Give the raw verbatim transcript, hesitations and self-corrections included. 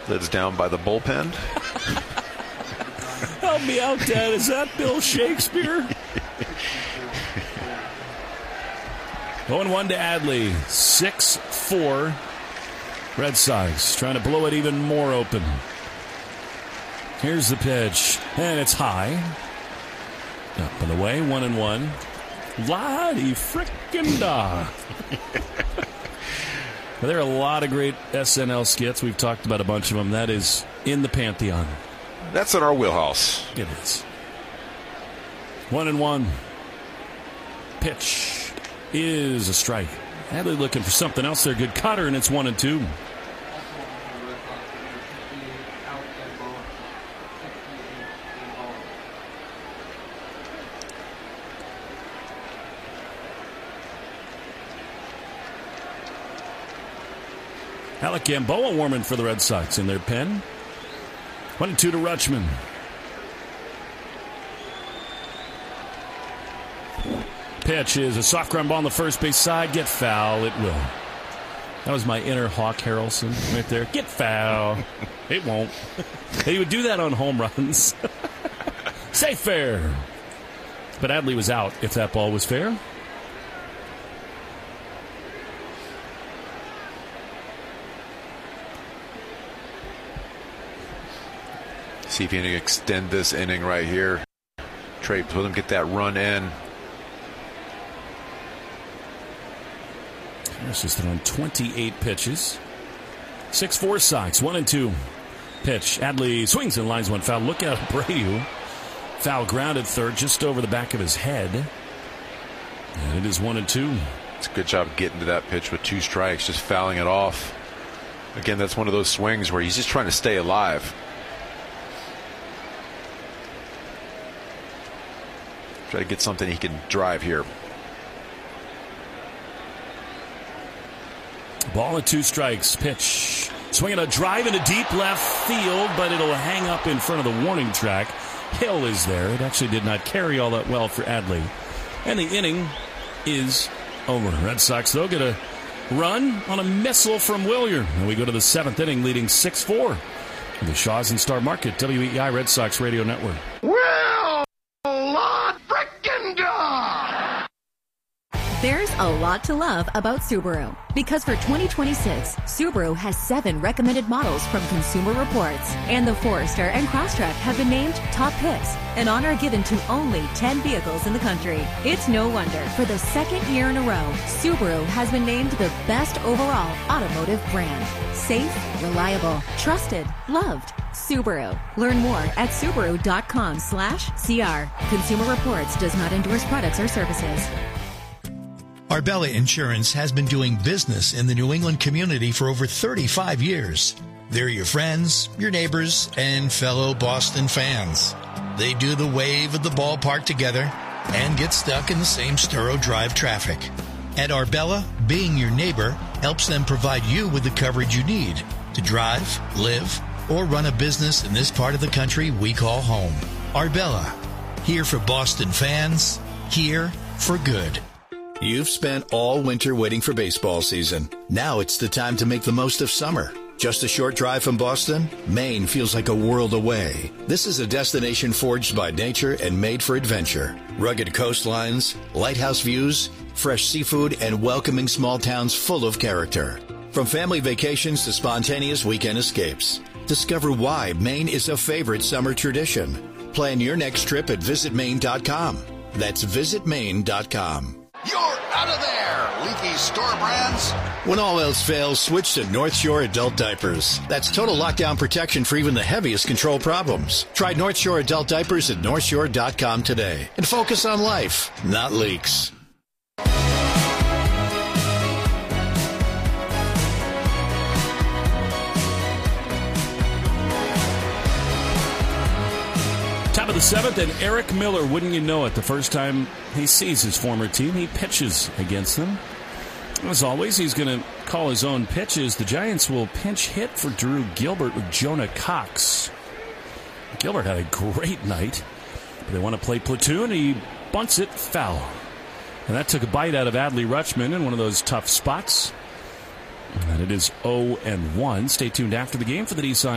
Lives down by the bullpen. Help me out, Dad. Is that Bill Shakespeare? oh and one to Adley. six four. Red Sox trying to blow it even more open. Here's the pitch. And it's high. Up and away. One and one. La-di frickin' da. There are a lot of great S N L skits. We've talked about a bunch of them. That is in the Pantheon. That's in our wheelhouse. It is. One and one. Pitch is a strike. Adley looking for something else there. Good cutter, and it's one and two. Alec Gamboa warming for the Red Sox in their pen. One and two to Rutschman. Pitch is a soft ground ball on the first base side. Get foul. It will. That was my inner Hawk Harrelson right there. Get foul. It won't. He would do that on home runs. Say fair. But Adley was out if that ball was fair. See if you can extend this inning right here. Trey, let him get that run in. Harris has thrown twenty-eight pitches. six four Sox, one and two. Pitch. Adley swings and lines one foul. Look out, Abreu. Foul grounded third, just over the back of his head. And it is one and two. It's a good job getting to that pitch with two strikes, just fouling it off. Again, that's one of those swings where he's just trying to stay alive. Try to get something he can drive here. Ball and two strikes. Pitch. Swinging a drive into deep left field, but it'll hang up in front of the warning track. Hill is there. It actually did not carry all that well for Adley. And the inning is over. Red Sox, though, get a run on a missile from Willier. And we go to the seventh inning, leading six four. The Shaws and Star Market, W E I Red Sox Radio Network. Well, Lord frickin' God! There's a lot to love about Subaru, because for twenty twenty-six, Subaru has seven recommended models from Consumer Reports, and the Forester and Crosstrek have been named top picks, an honor given to only ten vehicles in the country. It's no wonder, for the second year in a row, Subaru has been named the best overall automotive brand. Safe, reliable, trusted, loved. Subaru. Learn more at Subaru.com slash CR. Consumer Reports does not endorse products or services. Arbella Insurance has been doing business in the New England community for over thirty-five years. They're your friends, your neighbors, and fellow Boston fans. They do the wave at the ballpark together and get stuck in the same Sturrow Drive traffic. At Arbella, being your neighbor helps them provide you with the coverage you need to drive, live, or run a business in this part of the country we call home. Arbella, here for Boston fans, here for good. You've spent all winter waiting for baseball season. Now it's the time to make the most of summer. Just a short drive from Boston, Maine feels like a world away. This is a destination forged by nature and made for adventure. Rugged coastlines, lighthouse views, fresh seafood, and welcoming small towns full of character. From family vacations to spontaneous weekend escapes. Discover why Maine is a favorite summer tradition. Plan your next trip at visit maine dot com. That's visit maine dot com. You're out of there, leaky store brands. When all else fails, switch to North Shore Adult Diapers. That's total lockdown protection for even the heaviest control problems. Try North Shore Adult Diapers at north shore dot com today and focus on life, not leaks. Top of the seventh, and Eric Miller, wouldn't you know it, the first time he sees his former team, he pitches against them. As always, he's going to call his own pitches. The Giants will pinch hit for Drew Gilbert with Jonah Cox. Gilbert had a great night. They want to play platoon. He bunts it foul. And that took a bite out of Adley Rutschman in one of those tough spots. And it is oh and one. Stay tuned after the game for the Nissan